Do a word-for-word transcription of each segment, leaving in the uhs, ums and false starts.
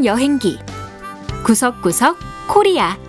여행기 구석구석 코리아.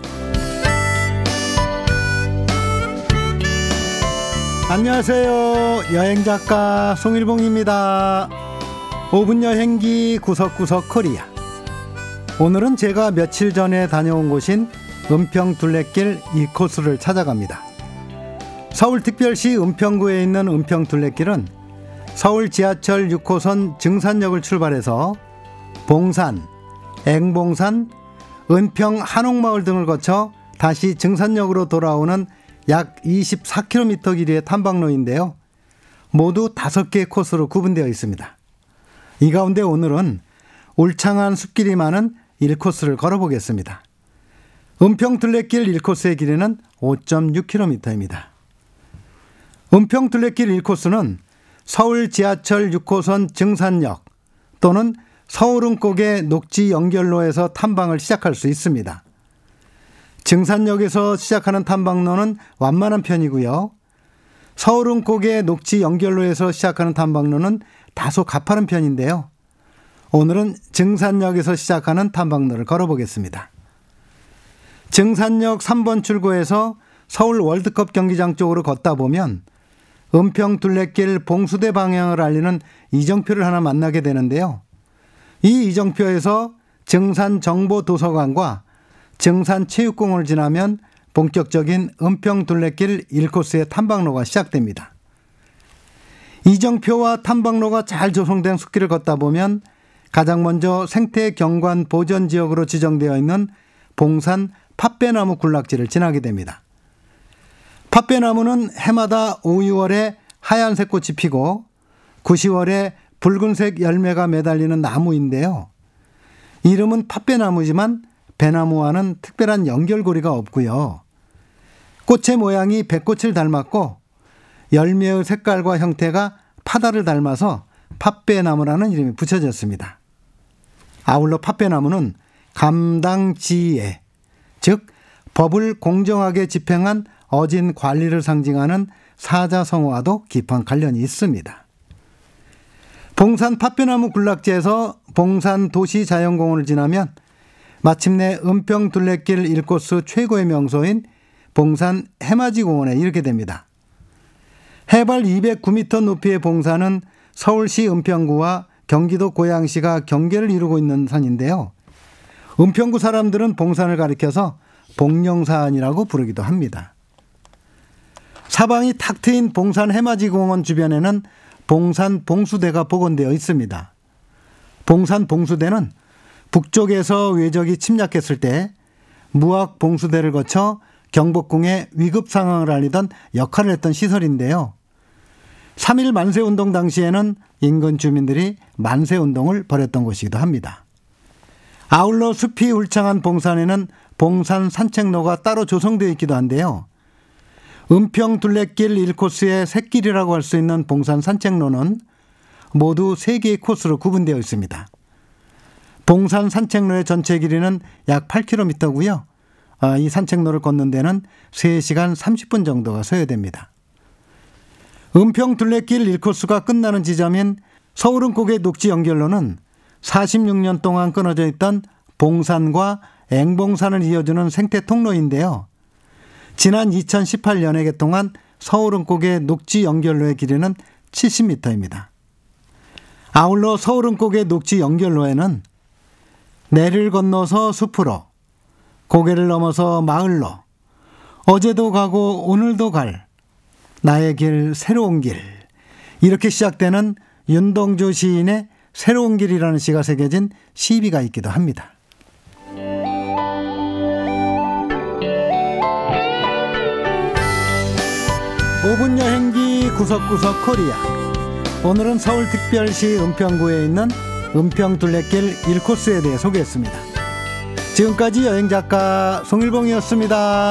안녕하세요. 여행작가 송일봉입니다. 오 분 여행기 구석구석 코리아. 오늘은 제가 며칠 전에 다녀온 곳인 은평둘레길 이 코스를 찾아갑니다. 서울특별시 은평구에 있는 은평둘레길은 서울 지하철 육 호선 증산역을 출발해서 봉산, 앵봉산, 은평 한옥마을 등을 거쳐 다시 증산역으로 돌아오는 약 이십사 킬로미터 길이의 탐방로인데요. 모두 다섯 개의 코스로 구분되어 있습니다. 이 가운데 오늘은 울창한 숲길이 많은 일 코스를 걸어보겠습니다. 은평둘레길 일 코스의 길이는 오 점 육 킬로미터입니다. 은평둘레길 일 코스는 서울 지하철 육 호선 증산역 또는 서울은곡의 녹지 연결로에서 탐방을 시작할 수 있습니다. 증산역에서 시작하는 탐방로는 완만한 편이고요. 서울은곡의 녹지 연결로에서 시작하는 탐방로는 다소 가파른 편인데요. 오늘은 증산역에서 시작하는 탐방로를 걸어보겠습니다. 증산역 삼 번 출구에서 서울 월드컵 경기장 쪽으로 걷다 보면 은평둘레길 봉수대 방향을 알리는 이정표를 하나 만나게 되는데요. 이 이정표에서 증산정보도서관과 증산체육공원을 지나면 본격적인 은평둘레길 일 코스의 탐방로가 시작됩니다. 이정표와 탐방로가 잘 조성된 숲길을 걷다 보면 가장 먼저 생태경관 보전지역으로 지정되어 있는 봉산 팥배나무 군락지를 지나게 됩니다. 팥배나무는 해마다 오, 유월에 하얀색 꽃이 피고 구, 시월에 붉은색 열매가 매달리는 나무인데요. 이름은 팥배나무지만 배나무와는 특별한 연결고리가 없고요. 꽃의 모양이 백꽃을 닮았고 열매의 색깔과 형태가 파다를 닮아서 팥배나무라는 이름이 붙여졌습니다. 아울러 팥배나무는 감당지혜, 즉 법을 공정하게 집행한 어진 관리를 상징하는 사자성어와도 깊은 관련이 있습니다. 봉산 팥배나무 군락지에서 봉산 도시자연공원을 지나면 마침내 은평둘레길 일 코스 최고의 명소인 봉산 해맞이공원에 이르게 됩니다. 해발 이백구 미터 높이의 봉산은 서울시 은평구와 경기도 고양시가 경계를 이루고 있는 산인데요. 은평구 사람들은 봉산을 가리켜서 봉령산이라고 부르기도 합니다. 사방이 탁 트인 봉산 해맞이공원 주변에는 봉산 봉수대가 복원되어 있습니다. 봉산 봉수대는 북쪽에서 외적이 침략했을 때 무학 봉수대를 거쳐 경복궁의 위급 상황을 알리던 역할을 했던 시설인데요. 삼 일 만세운동 당시에는 인근 주민들이 만세운동을 벌였던 곳이기도 합니다. 아울러 숲이 울창한 봉산에는 봉산 산책로가 따로 조성되어 있기도 한데요. 은평둘레길 일 코스의 샛길이라고 할 수 있는 봉산 산책로는 모두 세 개의 코스로 구분되어 있습니다. 봉산 산책로의 전체 길이는 약 팔 킬로미터고요. 이 산책로를 걷는 데는 세 시간 삼십 분 정도가 소요됩니다. 은평둘레길 일 코스가 끝나는 지점인 서울은곡의 녹지 연결로는 사십육 년 동안 끊어져 있던 봉산과 앵봉산을 이어주는 생태 통로인데요. 지난 이천십팔 년에 개통한 서울은곡의 녹지 연결로의 길이는 칠십 미터입니다. 아울러 서울은곡의 녹지 연결로에는 내를 건너서 숲으로, 고개를 넘어서 마을로, 어제도 가고 오늘도 갈 나의 길 새로운 길, 이렇게 시작되는 윤동주 시인의 새로운 길이라는 시가 새겨진 시비가 있기도 합니다. 오 분 여행기 구석구석 코리아. 오늘은 서울특별시 은평구에 있는 은평둘레길 일 코스에 대해 소개했습니다. 지금까지 여행작가 송일봉이었습니다.